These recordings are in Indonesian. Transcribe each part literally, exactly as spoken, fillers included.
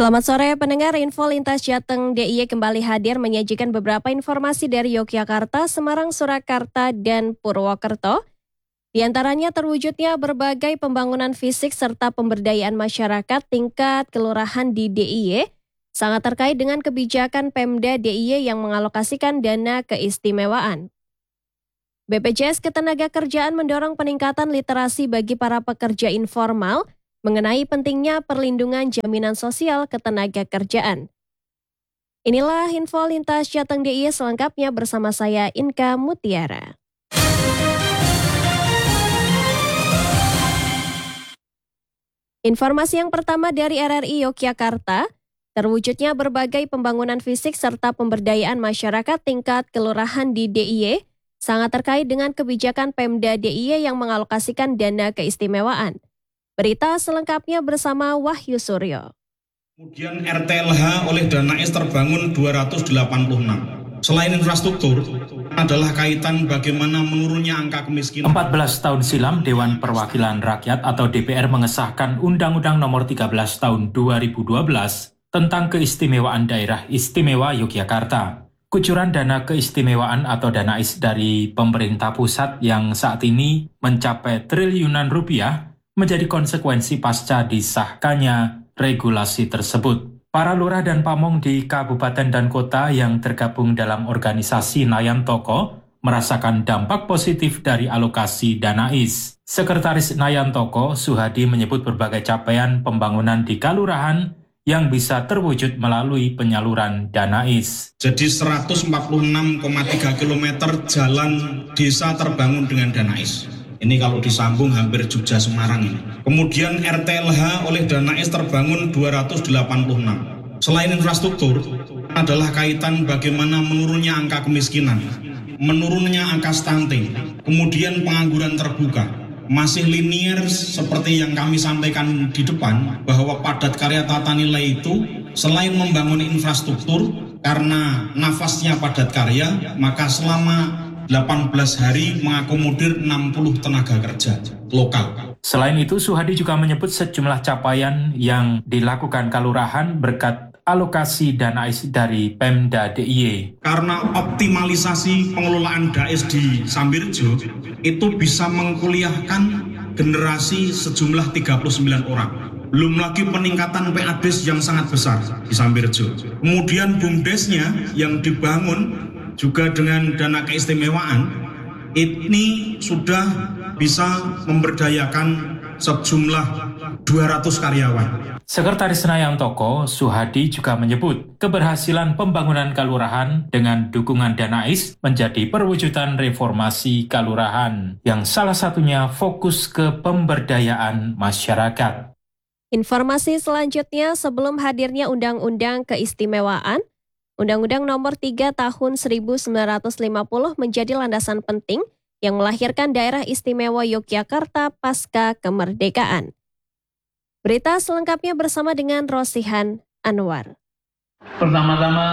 Selamat sore pendengar, Info Lintas Jateng D I Y kembali hadir menyajikan beberapa informasi dari Yogyakarta, Semarang, Surakarta, dan Purwokerto. Di antaranya terwujudnya berbagai pembangunan fisik serta pemberdayaan masyarakat tingkat kelurahan di D I Y, sangat terkait dengan kebijakan Pemda D I Y yang mengalokasikan dana keistimewaan. B P J S Ketenagakerjaan mendorong peningkatan literasi bagi para pekerja informal mengenai pentingnya perlindungan jaminan sosial ketenagakerjaan. Inilah Info Lintas Jateng D I Y selengkapnya bersama saya Inka Mutiara. Informasi yang pertama dari R R I Yogyakarta, terwujudnya berbagai pembangunan fisik serta pemberdayaan masyarakat tingkat kelurahan di D I Y sangat terkait dengan kebijakan Pemda D I Y yang mengalokasikan dana keistimewaan. Berita selengkapnya bersama Wahyu Suryo. Kemudian R T L H oleh Danais terbangun dua ratus delapan puluh enam. Selain infrastruktur, adalah kaitan bagaimana menurunnya angka kemiskinan. empat belas tahun silam, Dewan Perwakilan Rakyat atau D P R mengesahkan Undang-Undang Nomor tiga belas Tahun dua ribu dua belas tentang Keistimewaan Daerah Istimewa Yogyakarta. Kucuran dana keistimewaan atau Danais dari pemerintah pusat yang saat ini mencapai triliunan rupiah menjadi konsekuensi pasca disahkannya regulasi tersebut. Para lurah dan pamong di kabupaten dan kota yang tergabung dalam organisasi Nayantoko merasakan dampak positif dari alokasi Danais. Sekretaris Nayantoko, Suhadi, menyebut berbagai capaian pembangunan di kalurahan yang bisa terwujud melalui penyaluran Danais. Jadi seratus empat puluh enam koma tiga kilometer jalan desa terbangun dengan Danais. Ini kalau disambung hampir Jogja Semarang ini. Kemudian R T L H oleh Danais terbangun dua ratus delapan puluh enam. Selain infrastruktur, adalah kaitan bagaimana menurunnya angka kemiskinan, menurunnya angka stunting, kemudian pengangguran terbuka. Masih linier seperti yang kami sampaikan di depan, bahwa padat karya tata nilai itu selain membangun infrastruktur, karena nafasnya padat karya, maka selama delapan belas hari mengakomodir enam puluh tenaga kerja lokal. Selain itu, Suhadi juga menyebut sejumlah capaian yang dilakukan kalurahan berkat alokasi Danais dari Pemda D I Y. Karena optimalisasi pengelolaan Dais di Sambirjo itu bisa mengkuliahkan generasi sejumlah tiga puluh sembilan orang. Belum lagi peningkatan P A D E S yang sangat besar di Sambirjo. Kemudian BUMDesnya yang dibangun juga dengan dana keistimewaan, ini sudah bisa memberdayakan sejumlah dua ratus karyawan. Sekretaris Nayantoko, Suhadi, juga menyebut keberhasilan pembangunan kalurahan dengan dukungan Danais menjadi perwujudan reformasi kalurahan yang salah satunya fokus ke pemberdayaan masyarakat. Informasi selanjutnya, sebelum hadirnya Undang-Undang Keistimewaan, Undang-Undang Nomor tiga Tahun seribu sembilan ratus lima puluh menjadi landasan penting yang melahirkan Daerah Istimewa Yogyakarta pasca kemerdekaan. Berita selengkapnya bersama dengan Rosihan Anwar. Pertama-tama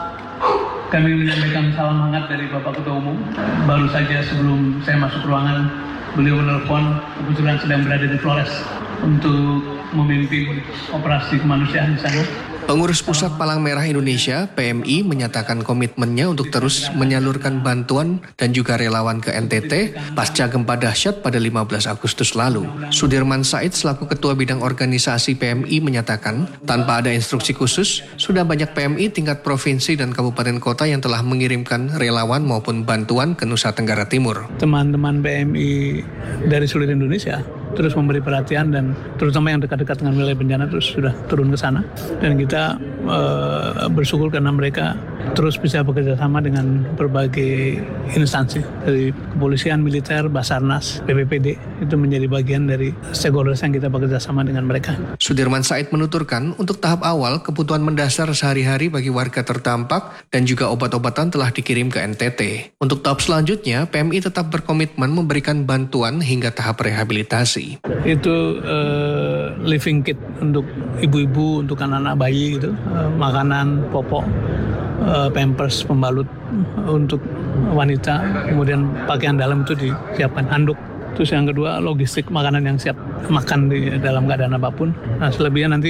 kami menyampaikan salam hangat dari Bapak Ketua Umum. Baru saja sebelum saya masuk ruangan, beliau menelpon, kebetulan sedang berada di Flores untuk memimpin operasi kemanusiaan di sana. Pengurus Pusat Palang Merah Indonesia (P M I) menyatakan komitmennya untuk terus menyalurkan bantuan dan juga relawan ke N T T pasca gempa dahsyat pada lima belas Agustus lalu. Sudirman Said selaku Ketua Bidang Organisasi P M I menyatakan, tanpa ada instruksi khusus, sudah banyak P M I tingkat provinsi dan kabupaten kota yang telah mengirimkan relawan maupun bantuan ke Nusa Tenggara Timur. Teman-teman P M I dari seluruh Indonesia terus memberi perhatian, dan terutama yang dekat-dekat dengan wilayah bencana terus sudah turun ke sana, dan kita uh, bersyukur karena mereka terus bisa bekerja sama dengan berbagai instansi dari kepolisian, militer, Basarnas, B P P D, itu menjadi bagian dari stakeholders yang kita bekerja sama dengan mereka. Sudirman Said menuturkan untuk tahap awal kebutuhan mendasar sehari-hari bagi warga terdampak dan juga obat-obatan telah dikirim ke N T T. Untuk tahap selanjutnya, P M I tetap berkomitmen memberikan bantuan hingga tahap rehabilitasi. Itu uh, living kit untuk ibu-ibu, untuk anak-anak bayi gitu, uh, makanan, popok, uh, pampers, pembalut untuk wanita, kemudian pakaian dalam itu disiapkan, handuk. Terus yang kedua, logistik makanan yang siap makan di dalam keadaan apapun. Nah, selebihnya nanti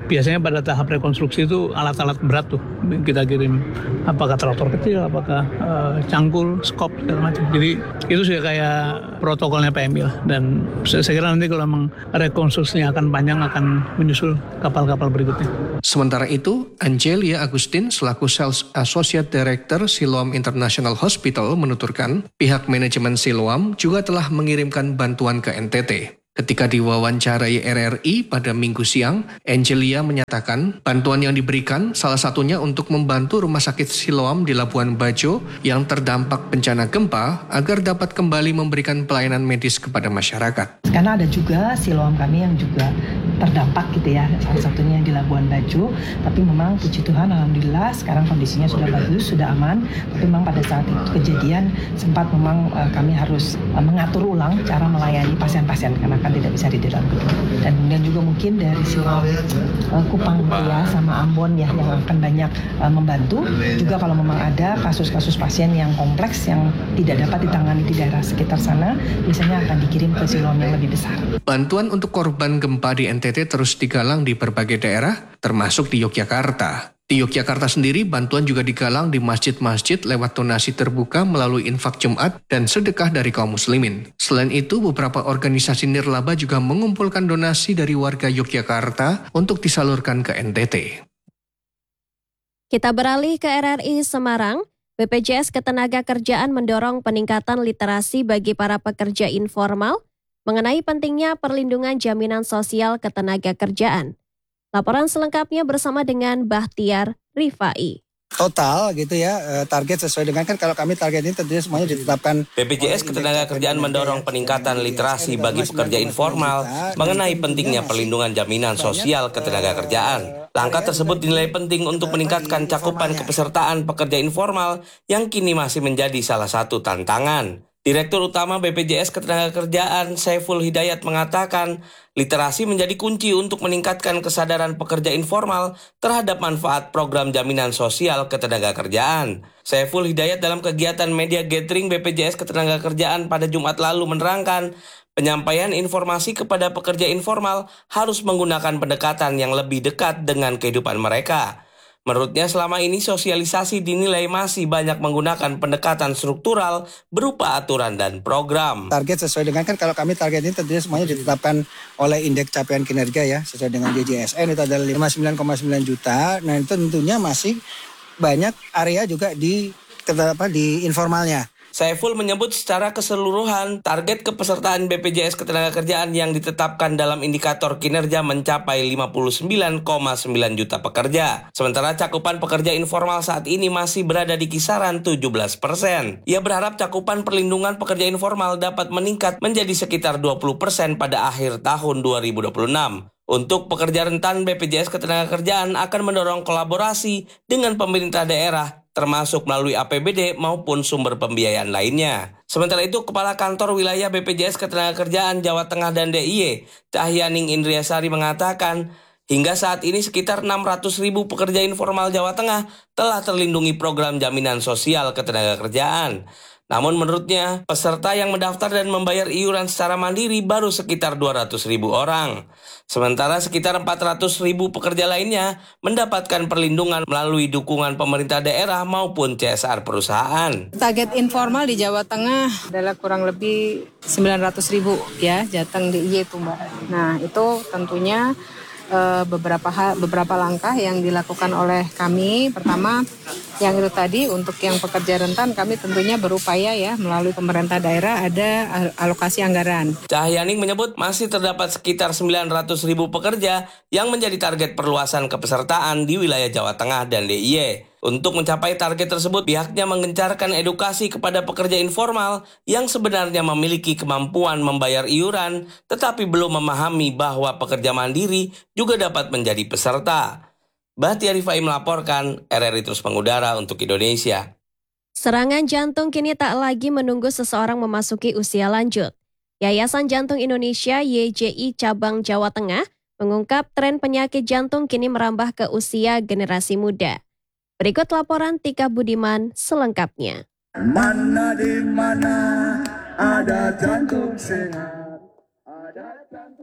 biasanya pada tahap rekonstruksi itu alat-alat berat tuh kita kirim, apakah traktor kecil, apakah uh, cangkul, skop segala macam. Jadi itu sudah kayak protokolnya P M I lah, dan saya kira nanti kalau memang rekonstruksinya akan panjang akan menyusul kapal-kapal berikutnya. Sementara itu, Angelia Agustin selaku Sales Associate Director Siloam International Hospital menuturkan pihak manajemen Siloam juga telah mengirimkan bantuan ke N T T. Ketika diwawancarai R R I pada Minggu siang, Angelia menyatakan bantuan yang diberikan salah satunya untuk membantu Rumah Sakit Siloam di Labuan Bajo yang terdampak bencana gempa agar dapat kembali memberikan pelayanan medis kepada masyarakat. Karena ada juga Siloam kami yang juga terdampak gitu ya, salah satunya yang di Labuan Bajo, tapi memang puji Tuhan alhamdulillah sekarang kondisinya sudah bagus, sudah aman, tapi memang pada saat itu kejadian sempat memang uh, kami harus uh, mengatur ulang cara melayani pasien-pasien karena kan tidak bisa di dalam gedung. Dan kemudian juga mungkin dari Siloam uh, Kupang ya sama Ambon ya yang akan banyak uh, membantu, juga kalau memang ada kasus-kasus pasien yang kompleks yang tidak dapat ditangani di daerah sekitar sana, biasanya akan dikirim ke Siloam yang lebih besar. Bantuan untuk korban gempa di N T T terus digalang di berbagai daerah, termasuk di Yogyakarta. Di Yogyakarta sendiri, bantuan juga digalang di masjid-masjid lewat donasi terbuka melalui infak Jumat dan sedekah dari kaum muslimin. Selain itu, beberapa organisasi nirlaba juga mengumpulkan donasi dari warga Yogyakarta untuk disalurkan ke N T T. Kita beralih ke R R I Semarang. B P J S Ketenagakerjaan mendorong peningkatan literasi bagi para pekerja informal mengenai pentingnya perlindungan jaminan sosial ketenagakerjaan. Laporan selengkapnya bersama dengan Bahtiar Rifai. Total gitu ya, target sesuai dengan kan kalau kami target ini tentunya semuanya ditetapkan. B P J S Ketenagakerjaan mendorong peningkatan literasi bagi pekerja informal mengenai pentingnya perlindungan jaminan sosial ketenagakerjaan. Langkah tersebut dinilai penting untuk meningkatkan cakupan kepesertaan pekerja informal yang kini masih menjadi salah satu tantangan. Direktur Utama B P J S Ketenagakerjaan Saiful Hidayat mengatakan, literasi menjadi kunci untuk meningkatkan kesadaran pekerja informal terhadap manfaat program jaminan sosial ketenagakerjaan. Saiful Hidayat dalam kegiatan media gathering B P J S Ketenagakerjaan pada Jumat lalu menerangkan, penyampaian informasi kepada pekerja informal harus menggunakan pendekatan yang lebih dekat dengan kehidupan mereka. Menurutnya selama ini sosialisasi dinilai masih banyak menggunakan pendekatan struktural berupa aturan dan program. Target sesuai dengan kan kalau kami target ini tentunya semuanya ditetapkan oleh indeks capaian kinerja ya sesuai dengan D J S N itu adalah lima puluh sembilan koma sembilan juta. Nah itu tentunya masih banyak area juga di apa di informalnya. Saiful menyebut secara keseluruhan target kepesertaan B P J S Ketenagakerjaan yang ditetapkan dalam indikator kinerja mencapai lima puluh sembilan koma sembilan juta pekerja. Sementara cakupan pekerja informal saat ini masih berada di kisaran tujuh belas persen. Ia berharap cakupan perlindungan pekerja informal dapat meningkat menjadi sekitar dua puluh persen pada akhir tahun dua ribu dua puluh enam. Untuk pekerja rentan, B P J S Ketenagakerjaan akan mendorong kolaborasi dengan pemerintah daerah termasuk melalui A P B D maupun sumber pembiayaan lainnya. Sementara itu, Kepala Kantor Wilayah B P J S Ketenagakerjaan Jawa Tengah dan D I Y, Cahyaning Indriasari mengatakan, hingga saat ini sekitar enam ratus ribu pekerja informal Jawa Tengah telah terlindungi program jaminan sosial ketenagakerjaan. Namun menurutnya, peserta yang mendaftar dan membayar iuran secara mandiri baru sekitar dua ratus ribu orang. Sementara sekitar empat ratus ribu pekerja lainnya mendapatkan perlindungan melalui dukungan pemerintah daerah maupun C S R perusahaan. Target informal di Jawa Tengah adalah kurang lebih sembilan ratus ribu ya, Jateng D I Y itu Mbak. Nah itu tentunya Uh, beberapa hal, beberapa langkah yang dilakukan oleh kami. Pertama, yang itu tadi untuk yang pekerja rentan kami tentunya berupaya ya melalui pemerintah daerah ada alokasi anggaran. Cahyaning menyebut masih terdapat sekitar sembilan ratus ribu pekerja yang menjadi target perluasan kepesertaan di wilayah Jawa Tengah dan D I Y. Untuk mencapai target tersebut, pihaknya menggencarkan edukasi kepada pekerja informal yang sebenarnya memiliki kemampuan membayar iuran, tetapi belum memahami bahwa pekerja mandiri juga dapat menjadi peserta. Bahtiar Rifai melaporkan, R R I terus mengudara untuk Indonesia. Serangan jantung kini tak lagi menunggu seseorang memasuki usia lanjut. Yayasan Jantung Indonesia Y J I Cabang Jawa Tengah mengungkap tren penyakit jantung kini merambah ke usia generasi muda. Berikut laporan Tika Budiman selengkapnya. Mana di mana ada jantung sehat, ada jantung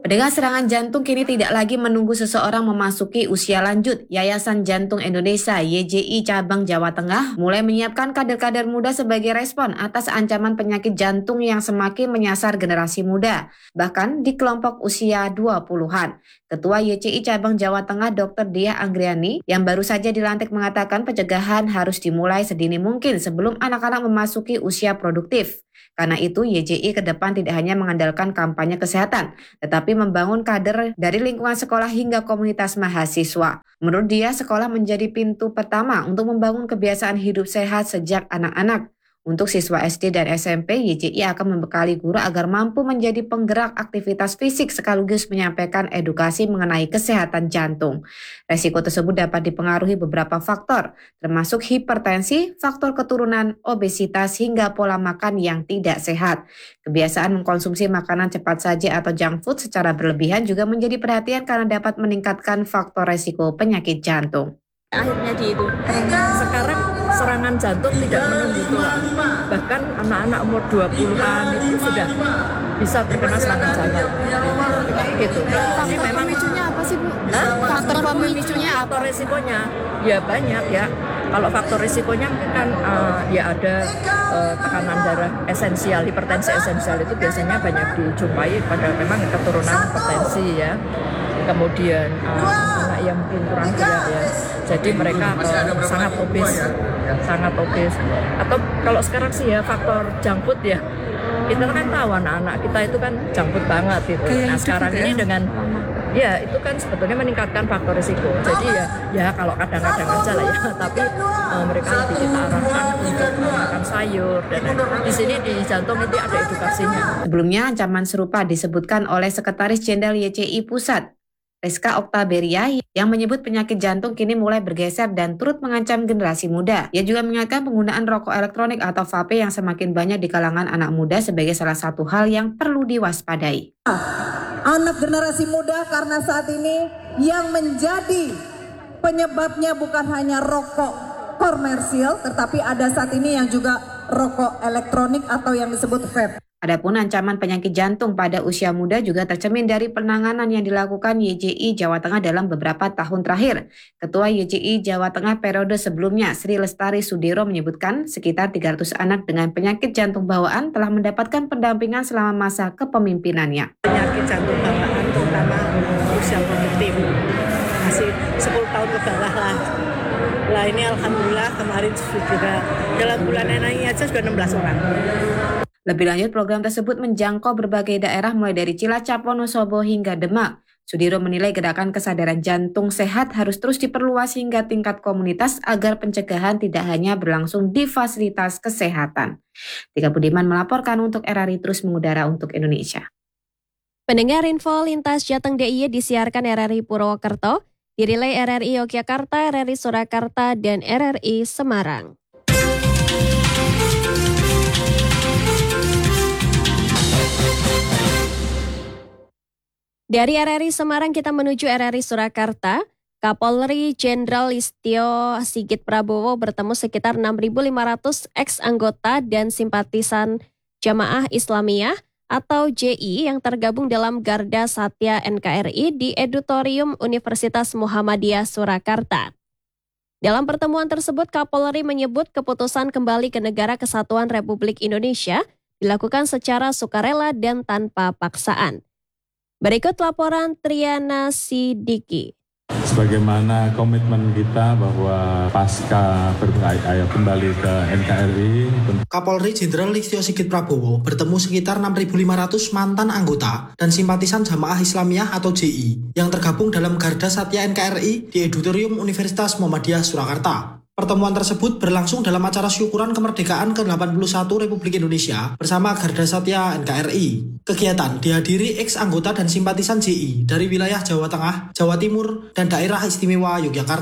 Dengan serangan jantung kini tidak lagi menunggu seseorang memasuki usia lanjut. Yayasan Jantung Indonesia Y J I Cabang Jawa Tengah mulai menyiapkan kader-kader muda sebagai respon atas ancaman penyakit jantung yang semakin menyasar generasi muda, bahkan di kelompok usia dua puluhan. Ketua Y C I Cabang Jawa Tengah Dokter Diah Anggriani yang baru saja dilantik mengatakan pencegahan harus dimulai sedini mungkin sebelum anak-anak memasuki usia produktif. Karena itu, Y J I ke depan tidak hanya mengandalkan kampanye kesehatan, tetapi membangun kader dari lingkungan sekolah hingga komunitas mahasiswa. Menurut dia, sekolah menjadi pintu pertama untuk membangun kebiasaan hidup sehat sejak anak-anak. Untuk siswa S D dan S M P, Y J I akan membekali guru agar mampu menjadi penggerak aktivitas fisik sekaligus menyampaikan edukasi mengenai kesehatan jantung. Resiko tersebut dapat dipengaruhi beberapa faktor, termasuk hipertensi, faktor keturunan, obesitas, hingga pola makan yang tidak sehat. Kebiasaan mengkonsumsi makanan cepat saji atau junk food secara berlebihan juga menjadi perhatian karena dapat meningkatkan faktor resiko penyakit jantung. Akhirnya di itu, sekarang serangan jantung tidak menunggu tua. Bahkan anak-anak umur dua puluhan itu sudah bisa terkena serangan jantung. Gitu. Ini memang pemicunya apa sih, Bu? Nah, faktor pemicunya apa? Faktor risikonya ya banyak ya. Kalau faktor risikonya kan uh, ya ada uh, tekanan darah esensial, hipertensi esensial itu biasanya banyak dijumpai pada memang keturunan hipertensi ya. Kemudian uh, anak yang mungkin kurang gerak ya, jadi mereka uh, sangat obes, sangat obes. Atau kalau sekarang sih ya faktor junk food ya, kita kan tahu anak-anak kita itu kan junk food banget gitu. Nah sekarang ini dengan ya itu kan sebetulnya meningkatkan faktor risiko. Jadi ya ya kalau kadang-kadang aja lah ya, tapi uh, mereka lebih kita arahkan untuk makan sayur dan di sini di jantung itu ada edukasinya. Sebelumnya ancaman serupa disebutkan oleh Sekretaris Jenderal Y C I Pusat, Rizka Oktaberia, yang menyebut penyakit jantung kini mulai bergeser dan turut mengancam generasi muda. Ia juga mengingatkan penggunaan rokok elektronik atau vape yang semakin banyak di kalangan anak muda sebagai salah satu hal yang perlu diwaspadai. Anak generasi muda karena saat ini yang menjadi penyebabnya bukan hanya rokok komersil, tetapi ada saat ini yang juga rokok elektronik atau yang disebut vape. Adapun ancaman penyakit jantung pada usia muda juga tercermin dari penanganan yang dilakukan Y J I Jawa Tengah dalam beberapa tahun terakhir. Ketua Y J I Jawa Tengah periode sebelumnya, Sri Lestari Sudiro, menyebutkan sekitar tiga ratus anak dengan penyakit jantung bawaan telah mendapatkan pendampingan selama masa kepemimpinannya. Penyakit jantung bawaan terutama usia produktif masih sepuluh tahun ke bawah lah. Lah ini alhamdulillah kemarin sudah dalam bulan ini aja sudah enam belas orang. Lebih lanjut, program tersebut menjangkau berbagai daerah mulai dari Cilacap, Wonosobo hingga Demak. Sudiro menilai gerakan kesadaran jantung sehat harus terus diperluas hingga tingkat komunitas agar pencegahan tidak hanya berlangsung di fasilitas kesehatan. Tika Budiman melaporkan untuk R R I Terus Mengudara untuk Indonesia. Pendengar info lintas Jateng D I Y disiarkan R R I Purwokerto, dirilai R R I Yogyakarta, R R I Surakarta, dan R R I Semarang. Dari R R I Semarang kita menuju R R I Surakarta. Kapolri Jenderal Listio Sigit Prabowo bertemu sekitar enam ribu lima ratus ex-anggota dan simpatisan Jamaah Islamiyah atau J I yang tergabung dalam Garda Satya N K R I di Edutorium Universitas Muhammadiyah Surakarta. Dalam pertemuan tersebut, Kapolri menyebut keputusan kembali ke Negara Kesatuan Republik Indonesia dilakukan secara sukarela dan tanpa paksaan. Berikut laporan Triana Sidiki. Sebagaimana komitmen kita bahwa pasca berayat kembali ke N K R I. Kapolri Jenderal Listio Sigit Prabowo bertemu sekitar enam ribu lima ratus mantan anggota dan simpatisan Jamaah Islamiyah atau J I yang tergabung dalam Garda Satya N K R I di Edutorium Universitas Muhammadiyah Surakarta. Pertemuan tersebut berlangsung dalam acara syukuran kemerdekaan ke delapan puluh satu Republik Indonesia bersama Garda Satya N K R I. Kegiatan dihadiri ex-anggota dan simpatisan J I dari wilayah Jawa Tengah, Jawa Timur, dan daerah istimewa Yogyakarta.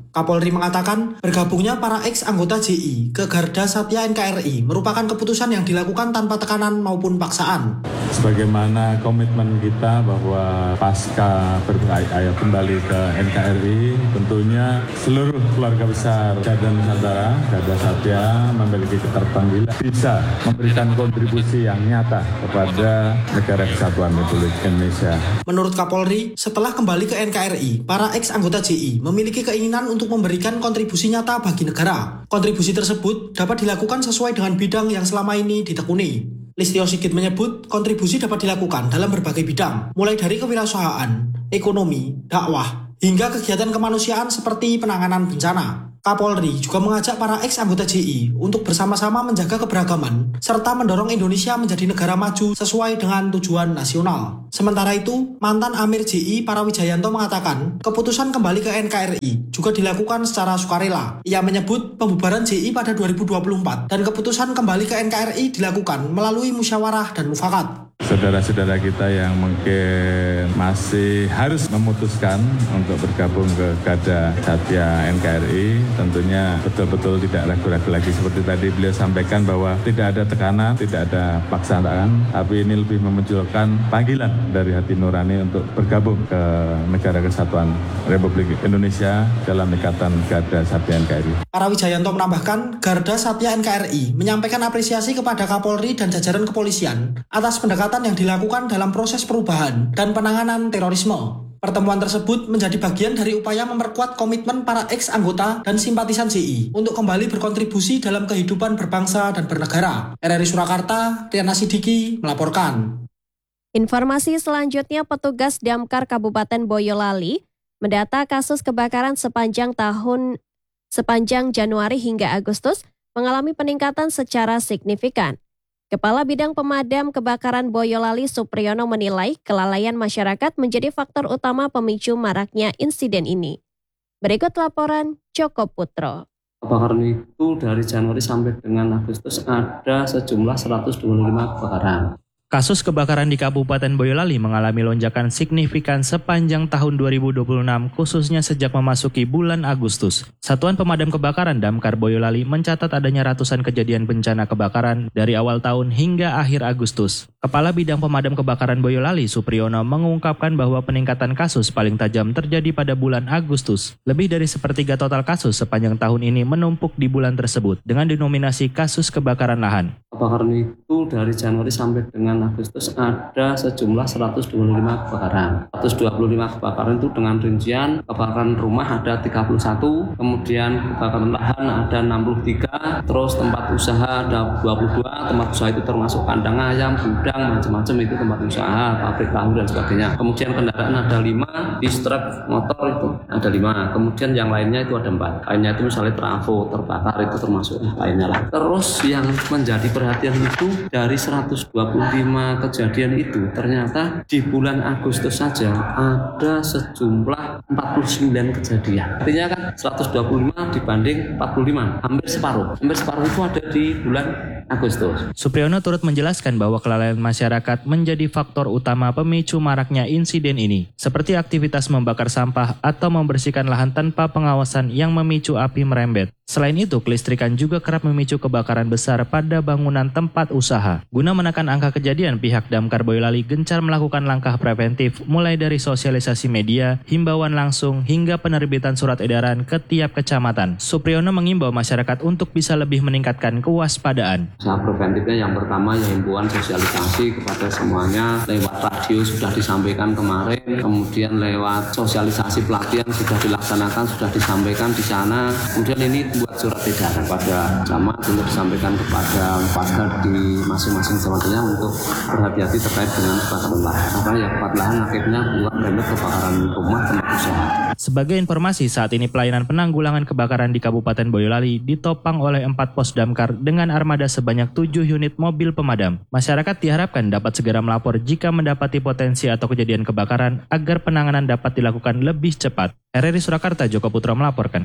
Kapolri mengatakan bergabungnya para ex-anggota J I ke Garda Satya N K R I merupakan keputusan yang dilakukan tanpa tekanan maupun paksaan. Sebagaimana komitmen kita bahwa pasca berayat kembali ke N K R I, tentunya seluruh keluarga besar Garda Nusantara, Garda Satya memiliki keterpanggilan bisa memberikan kontribusi yang nyata kepada negara kesatuan Republik Indonesia. Menurut Kapolri, setelah kembali ke N K R I, para ex-anggota J I memiliki keinginan untuk memberikan kontribusi nyata bagi negara. Kontribusi tersebut dapat dilakukan sesuai dengan bidang yang selama ini ditekuni. Listio Sigit menyebut kontribusi dapat dilakukan dalam berbagai bidang, mulai dari kewirausahaan, ekonomi, dakwah, hingga kegiatan kemanusiaan seperti penanganan bencana. Kapolri juga mengajak para ex-anggota J I untuk bersama-sama menjaga keberagaman serta mendorong Indonesia menjadi negara maju sesuai dengan tujuan nasional. Sementara itu, mantan Amir J I Parawijayanto mengatakan keputusan kembali ke N K R I juga dilakukan secara sukarela. Ia menyebut pembubaran J I pada dua ribu dua puluh empat dan keputusan kembali ke N K R I dilakukan melalui musyawarah dan mufakat. Saudara-saudara kita yang mungkin masih harus memutuskan untuk bergabung ke Garda Satya N K R I, tentunya betul-betul tidak ragu-ragu lagi. Seperti tadi beliau sampaikan bahwa tidak ada tekanan, tidak ada paksaan, tapi ini lebih memunculkan panggilan dari hati nurani untuk bergabung ke negara kesatuan Republik Indonesia dalam ikatan Garda Satya N K R I. Parawijayanto menambahkan, Garda Satya N K R I menyampaikan apresiasi kepada Kapolri dan jajaran kepolisian atas pendekatan yang dilakukan dalam proses perubahan dan penanganan terorisme. Pertemuan tersebut menjadi bagian dari upaya memperkuat komitmen para ex-anggota dan simpatisan J I untuk kembali berkontribusi dalam kehidupan berbangsa dan bernegara. R R I Surakarta, Riana Sidiki melaporkan. Informasi selanjutnya, petugas Damkar Kabupaten Boyolali mendata kasus kebakaran sepanjang tahun sepanjang Januari hingga Agustus mengalami peningkatan secara signifikan. Kepala Bidang Pemadam Kebakaran Boyolali Supriyono menilai kelalaian masyarakat menjadi faktor utama pemicu maraknya insiden ini. Berikut laporan Joko Putro. Kebakaran itu dari Januari sampai dengan Agustus ada sejumlah seratus dua puluh lima kebakaran. Kasus kebakaran di Kabupaten Boyolali mengalami lonjakan signifikan sepanjang tahun dua ribu dua puluh enam, khususnya sejak memasuki bulan Agustus. Satuan Pemadam Kebakaran Damkar Boyolali mencatat adanya ratusan kejadian bencana kebakaran dari awal tahun hingga akhir Agustus. Kepala Bidang Pemadam Kebakaran Boyolali Supriyono mengungkapkan bahwa peningkatan kasus paling tajam terjadi pada bulan Agustus. Lebih dari sepertiga total kasus sepanjang tahun ini menumpuk di bulan tersebut dengan denominasi kasus kebakaran lahan. Kebakaran itu dari Januari sampai dengan Agustus ada sejumlah seratus dua puluh lima kebakaran. seratus dua puluh lima kebakaran itu dengan rincian kebakaran rumah ada tiga puluh satu, kemudian kebakaran lahan ada enam puluh tiga, terus tempat usaha ada dua puluh dua, tempat usaha itu termasuk kandang ayam, gudang, macam-macam itu tempat usaha, pabrik tahu dan sebagainya. Kemudian kendaraan ada lima, bis truk, motor itu ada lima, kemudian yang lainnya itu ada empat. Lainnya itu misalnya trafo terbakar itu termasuk lainnya lah. Terus yang menjadi perhatian itu dari seratus dua puluh lima kejadian itu ternyata di bulan Agustus saja ada sejumlah empat puluh sembilan kejadian. Artinya kan seratus dua puluh lima dibanding empat puluh lima, hampir separuh. Hampir separuh itu ada di bulan Agustus. Supriyono turut menjelaskan bahwa kelalaian masyarakat menjadi faktor utama pemicu maraknya insiden ini, seperti aktivitas membakar sampah atau membersihkan lahan tanpa pengawasan yang memicu api merembet. Selain itu, kelistrikan juga kerap memicu kebakaran besar pada bangunan tempat usaha. Guna menekan angka kejadian, pihak Damkar Boyolali gencar melakukan langkah preventif mulai dari sosialisasi media, himbauan langsung, hingga penerbitan surat edaran ke tiap kecamatan. Supriyono mengimbau masyarakat untuk bisa lebih meningkatkan kewaspadaan. Usaha preventifnya yang pertama ya himbauan sosialisasi kepada semuanya, lewat radio sudah disampaikan kemarin, kemudian lewat sosialisasi pelatihan sudah dilaksanakan, sudah disampaikan di sana, kemudian ini buat surat edaran pada camat untuk disampaikan kepada warga di masing-masing kecamatannya untuk berhati-hati terkait dengan kebakaran lahan. Karena ya kebakaran lahan akhirnya buat merembet kebakaran rumah tempat usaha. Sebagai informasi, saat ini pelayanan penanggulangan kebakaran di Kabupaten Boyolali ditopang oleh empat pos damkar dengan armada sebanyak tujuh unit mobil pemadam. Masyarakat diharapkan dapat segera melapor jika mendapati potensi atau kejadian kebakaran agar penanganan dapat dilakukan lebih cepat. R R I Surakarta, Joko Putro melaporkan.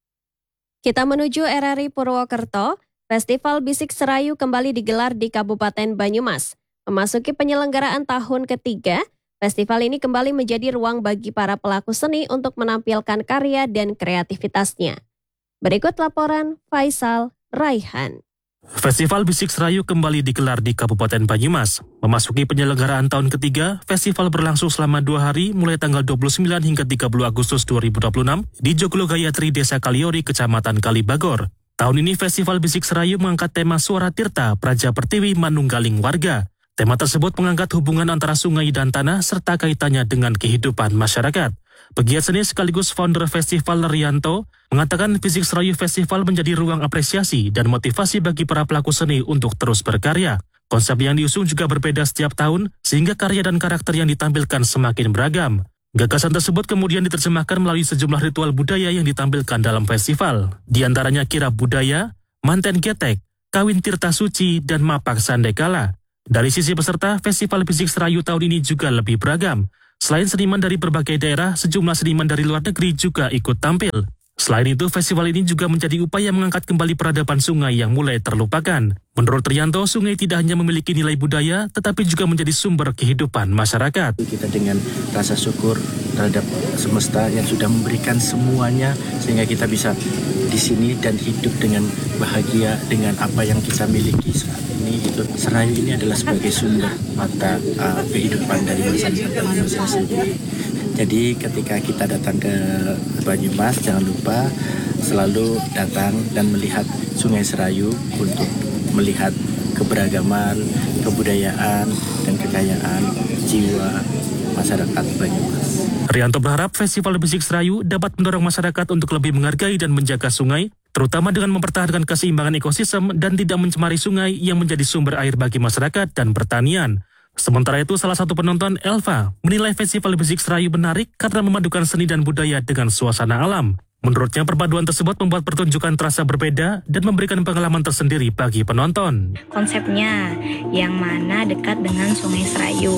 Kita menuju R R I Purwokerto. Festival Bisik Serayu kembali digelar di Kabupaten Banyumas. Memasuki penyelenggaraan tahun ketiga, Festival ini kembali menjadi ruang bagi para pelaku seni untuk menampilkan karya dan kreativitasnya. Berikut laporan Faisal Raihan. Festival Bisik Serayu kembali digelar di Kabupaten Banyumas. Memasuki penyelenggaraan tahun ketiga, festival berlangsung selama dua hari mulai tanggal dua puluh sembilan hingga tiga puluh Agustus dua ribu dua puluh enam di Joglo Gayatri, Desa Kaliori, Kecamatan Kalibagor. Tahun ini Festival Bisik Serayu mengangkat tema Suara Tirta Praja Pertiwi Manunggaling Warga. Tema tersebut mengangkat hubungan antara sungai dan tanah serta kaitannya dengan kehidupan masyarakat. Pegiat seni sekaligus founder festival Rianto mengatakan Bisik Serayu Festival menjadi ruang apresiasi dan motivasi bagi para pelaku seni untuk terus berkarya. Konsep yang diusung juga berbeda setiap tahun sehingga karya dan karakter yang ditampilkan semakin beragam. Gagasan tersebut kemudian diterjemahkan melalui sejumlah ritual budaya yang ditampilkan dalam festival. Di antaranya kirap budaya, manten getek, kawin tirta suci, dan mapak sandekala. Dari sisi peserta, Festival Bisik Serayu tahun ini juga lebih beragam. Selain seniman dari berbagai daerah, sejumlah seniman dari luar negeri juga ikut tampil. Selain itu, festival ini juga menjadi upaya mengangkat kembali peradaban sungai yang mulai terlupakan. Menurut Rianto, sungai tidak hanya memiliki nilai budaya, tetapi juga menjadi sumber kehidupan masyarakat. Kita dengan rasa syukur terhadap semesta yang sudah memberikan semuanya, sehingga kita bisa di sini dan hidup dengan bahagia dengan apa yang kita miliki saat ini. Itu Serayu ini adalah sebagai sumber mata uh, kehidupan dari masyarakat Indonesia sendiri. Jadi ketika kita datang ke Banyumas, jangan lupa selalu datang dan melihat Sungai Serayu untuk melihat keberagaman, kebudayaan, dan kekayaan jiwa masyarakat Banyumas. Rianto berharap Festival Bisik Serayu dapat mendorong masyarakat untuk lebih menghargai dan menjaga sungai, terutama dengan mempertahankan keseimbangan ekosistem dan tidak mencemari sungai yang menjadi sumber air bagi masyarakat dan pertanian. Sementara itu, salah satu penonton, Elva, menilai Festival Bisik Serayu menarik karena memadukan seni dan budaya dengan suasana alam. Menurutnya, perpaduan tersebut membuat pertunjukan terasa berbeda dan memberikan pengalaman tersendiri bagi penonton. Konsepnya yang mana dekat dengan Sungai Serayu.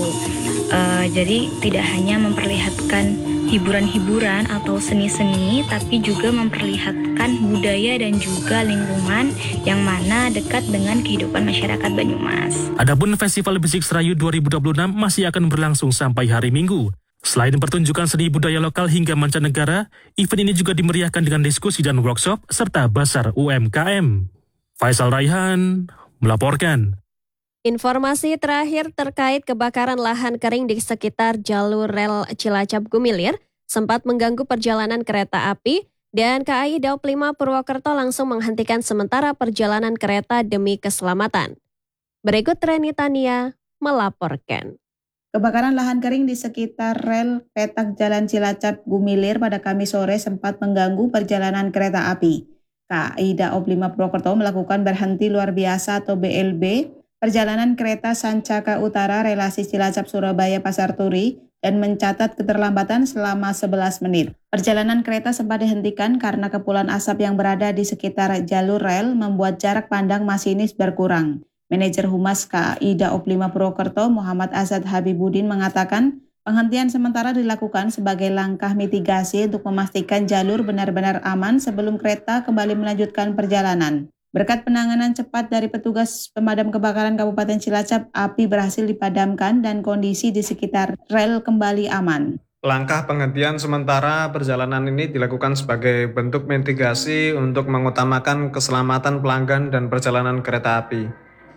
Uh, jadi tidak hanya memperlihatkan hiburan-hiburan atau seni-seni, tapi juga memperlihatkan budaya dan juga lingkungan yang mana dekat dengan kehidupan masyarakat Banyumas. Adapun Festival Bisik Serayu dua ribu dua puluh enam masih akan berlangsung sampai hari Minggu. Selain pertunjukan seni budaya lokal hingga mancanegara, event ini juga dimeriahkan dengan diskusi dan workshop serta basar U M K M. Faisal Raihan melaporkan. Informasi terakhir terkait kebakaran lahan kering di sekitar jalur rel Cilacap Gumilir sempat mengganggu perjalanan kereta api dan K A I Daop lima Purwokerto langsung menghentikan sementara perjalanan kereta demi keselamatan. Berikut Reni Tania melaporkan. Kebakaran lahan kering di sekitar rel petak Jalan Cilacap Gumilir pada Kamis sore sempat mengganggu perjalanan kereta api. K A I Daop lima Purwokerto melakukan berhenti luar biasa atau B L B perjalanan kereta Sancaka Utara relasi Cilacap Surabaya Pasar Turi dan mencatat keterlambatan selama sebelas menit. Perjalanan kereta sempat dihentikan karena kepulan asap yang berada di sekitar jalur rel membuat jarak pandang masinis berkurang. Manajer Humas K A I Daop lima Purwokerto Muhammad Asad Habibudin mengatakan penghentian sementara dilakukan sebagai langkah mitigasi untuk memastikan jalur benar-benar aman sebelum kereta kembali melanjutkan perjalanan. Berkat penanganan cepat dari petugas pemadam kebakaran Kabupaten Cilacap, api berhasil dipadamkan dan kondisi di sekitar rel kembali aman. Langkah penghentian sementara perjalanan ini dilakukan sebagai bentuk mitigasi untuk mengutamakan keselamatan pelanggan dan perjalanan kereta api.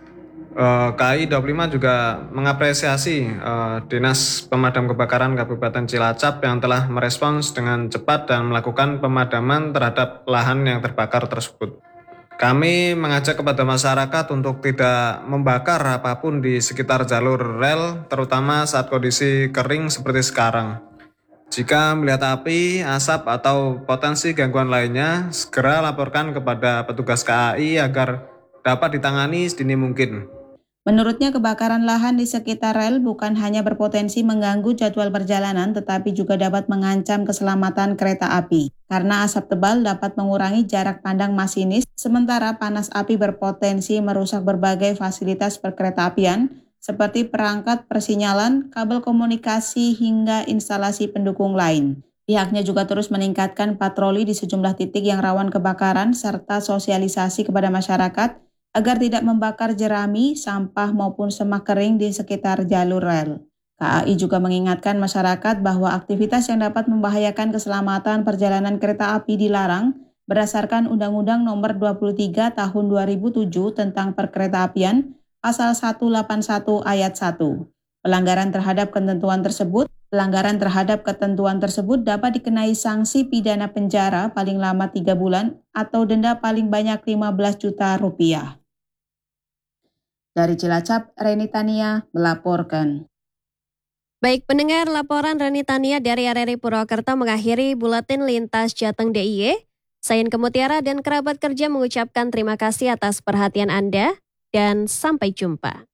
K A I Daop lima juga mengapresiasi uh, Dinas Pemadam Kebakaran Kabupaten Cilacap yang telah merespons dengan cepat dan melakukan pemadaman terhadap lahan yang terbakar tersebut. Kami mengajak kepada masyarakat untuk tidak membakar apapun di sekitar jalur rel, terutama saat kondisi kering seperti sekarang. Jika melihat api, asap, atau potensi gangguan lainnya, segera laporkan kepada petugas K A I agar dapat ditangani sedini mungkin. Menurutnya, kebakaran lahan di sekitar rel bukan hanya berpotensi mengganggu jadwal perjalanan, tetapi juga dapat mengancam keselamatan kereta api. Karena asap tebal dapat mengurangi jarak pandang masinis, sementara panas api berpotensi merusak berbagai fasilitas perkeretaapian, seperti perangkat persinyalan, kabel komunikasi, hingga instalasi pendukung lain. Pihaknya juga terus meningkatkan patroli di sejumlah titik yang rawan kebakaran, serta sosialisasi kepada masyarakat, agar tidak membakar jerami, sampah maupun semak kering di sekitar jalur rel. K A I juga mengingatkan masyarakat bahwa aktivitas yang dapat membahayakan keselamatan perjalanan kereta api dilarang berdasarkan Undang-Undang Nomor dua puluh tiga Tahun dua ribu tujuh tentang Perkeretaapian Pasal seratus delapan puluh satu Ayat satu. Pelanggaran terhadap ketentuan tersebut, pelanggaran terhadap ketentuan tersebut dapat dikenai sanksi pidana penjara paling lama tiga bulan atau denda paling banyak lima belas juta rupiah. Dari Cilacap, Reni Tania melaporkan. Baik pendengar, laporan Reni Tania dari R R I Purwokerto mengakhiri Buletin Lintas Jateng D I Y. Saya Inke Mutiara dan kerabat kerja mengucapkan terima kasih atas perhatian Anda dan sampai jumpa.